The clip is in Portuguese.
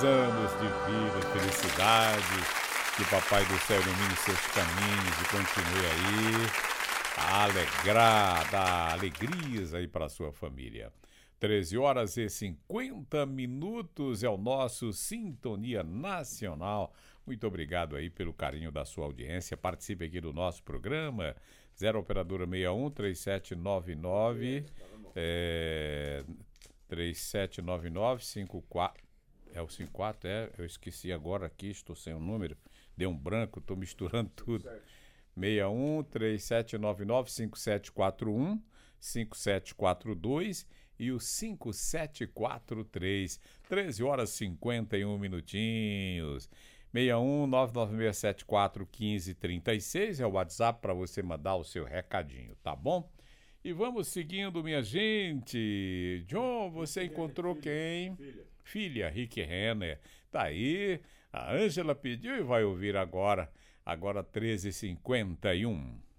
anos de vida, felicidade. Que Papai do Céu ilumine seus caminhos e continue aí a alegrar, dar alegrias aí para a sua família. 13h50 é o nosso Sintonia Nacional. Muito obrigado aí pelo carinho da sua audiência. Participe aqui do nosso programa. 0 Operadora 61 3799 3799 54. É o 54, eu esqueci agora aqui, estou sem o número, deu um branco, estou misturando tudo. 61 3799 5741 5742 e o 5743. 13h51 minutinhos. 61 99674 1536 é o WhatsApp para você mandar o seu recadinho, tá bom? E vamos seguindo, minha gente. John, você encontrou quem? Filha, Rick Renner. Tá aí. A Ângela pediu e vai ouvir agora. Agora 13h51.